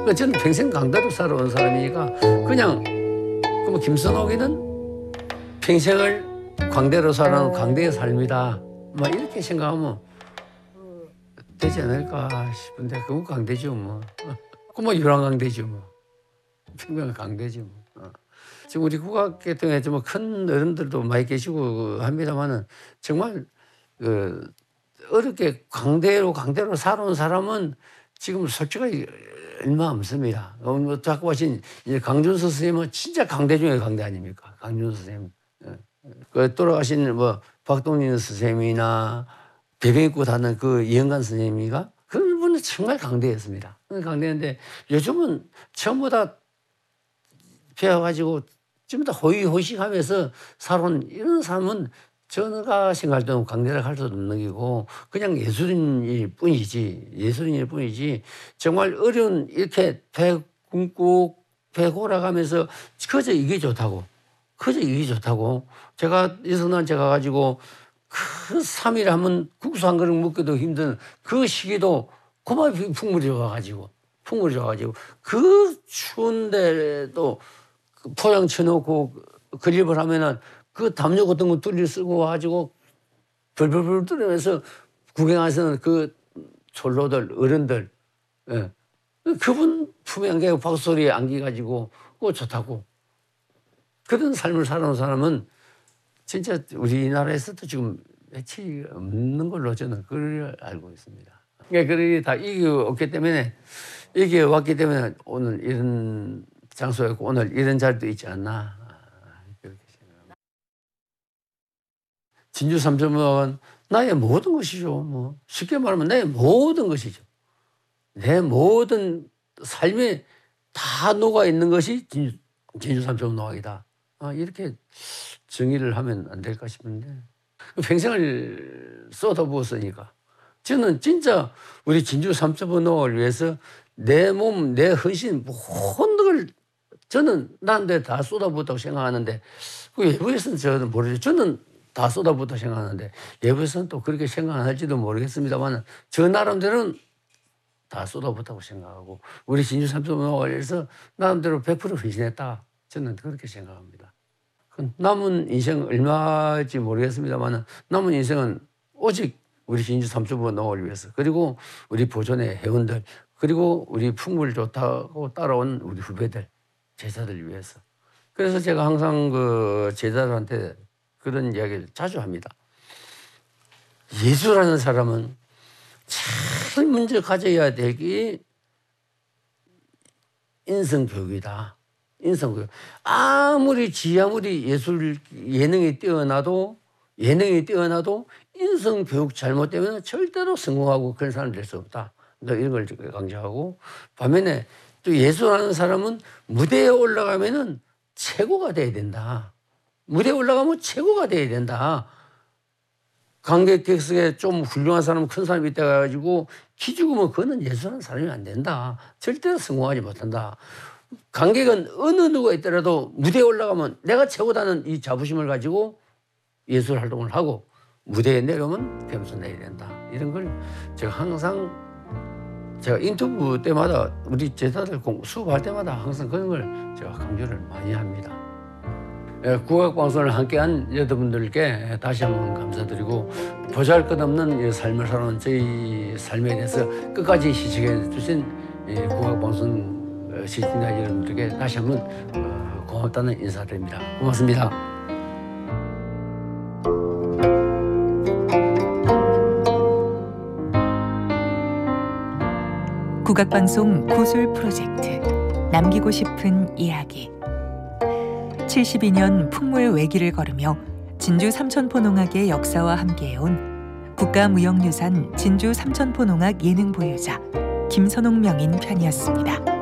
그러니까 저는 평생 강대로 살아온 사람이니까 그냥 그럼 김선옥이는 평생을 광대로 살아온 광대의 삶이다. 막 이렇게 생각하면 되지 않을까 싶은데 그건 강대죠 뭐. 그뭐 유랑강대죠 뭐. 평균 강대죠 뭐. 지금 우리 국악계통에 좀 큰 어른들도 많이 계시고 합니다만은 정말 어렵게 강대로 살아온 사람은 지금 솔직하게 얼마 없습니다. 자꾸 하신 강준서 선생님은 진짜 강대 중에 강대 아닙니까? 강준서 선생님. 그 돌아가신 뭐 박동진 선생님이나 배경 입고 다는 그 이영관 선생님이가 그분은 정말 강대였습니다. 강대였는데 요즘은 전부 다 배워가지고 전부 다 호의호식하면서 살아온 이런 사람은 저가 생각할 때는 강대를 할 수 없는 기고 그냥 예술인일 뿐이지 정말 어려운 이렇게 배 굶고 배 골아가면서 그저 이게 좋다고 제가 이선한테 가가지고 그 3일에 한 번 국수 한 그릇 먹기도 힘든 그 시기도 그만 풍물이 좋아가지고 그 추운데도 포장 쳐놓고 그립을 하면은 그 담요 같은 거 뚫리 쓰고 와가지고 벌벌벌 떨면서 구경하시는 그 솔로들 어른들 그분 품에 안기고 박수소리에 안기가지고 그거 좋다고 그런 삶을 살아온 사람은 진짜 우리나라에서도 지금 며칠 없는 걸로 저는 그걸 알고 있습니다. 그러니까 그게 다 이겨왔기 때문에 오늘 이런 장소에 오늘 이런 자리도 있지 않나 그렇게 생각합니다. 진주 삼천문화관 나의 모든 것이죠. 뭐 쉽게 말하면 나의 모든 것이죠. 내 모든 삶에 다 녹아 있는 것이 진주 삼천문화관이다. 이렇게 정의를 하면 안 될까 싶은데 평생을 쏟아부었으니까 저는 진짜 우리 진주 삼천문화관을 위해서 내 몸, 내 헌신 모든 걸 저는 나한테 다 쏟아부었다고 생각하는데 그 외부에서는 저는 모르죠. 저는 다 쏟아부었다고 생각하는데 외부에서는 또 그렇게 생각 안 할지도 모르겠습니다만 저 나름대로는 다 쏟아부었다고 생각하고 우리 진주 삼천문화관을 위해서 나름대로 100% 헌신했다. 저는 그렇게 생각합니다. 남은 인생 얼마일지 모르겠습니다만 남은 인생은 오직 우리 진주 삼천문화관을 위해서 그리고 우리 보존의 회원들 그리고 우리 풍물 좋다고 따라온 우리 후배들 제자들 위해서. 그래서 제가 항상 그 제자들한테 그런 이야기를 자주 합니다. 예술하는 사람은 제일 먼저 가져야 될 게 인성교육이다. 인성교육. 아무리 예술 예능이 뛰어나도 인성교육 잘못되면 절대로 성공하고 그런 사람 될 수 없다. 이런 걸 강조하고 반면에 또 예술하는 사람은 무대에 올라가면은 최고가 돼야 된다. 무대에 올라가면 최고가 돼야 된다. 관객 객석에 좀 훌륭한 사람, 큰 사람이 있다 가지고 키 죽으면 그거는 예술하는 사람이 안 된다. 절대로 성공하지 못한다. 관객은 어느 누가 있더라도 무대에 올라가면 내가 최고다는 이 자부심을 가지고 예술 활동을 하고 무대에 내려오면 점수 내야 된다. 이런 걸 제가 항상 제가 인터뷰 때마다 우리 제자들 수업할 때마다 항상 그런 걸 제가 강조를 많이 합니다. 국악방송을 함께한 여러분들께 다시 한번 감사드리고 보잘것없는 삶을 살아온 저희 삶에 대해서 끝까지 희생해 주신 국악방송 시청자 여러분들께 다시 한번 고맙다는 인사드립니다. 고맙습니다. 국악방송 구술 프로젝트 남기고 싶은 이야기 72년 풍물 외길을 걸으며 진주 삼천포농악의 역사와 함께해온 국가무형유산 진주 삼천포농악 예능 보유자 김선옥 명인 편이었습니다.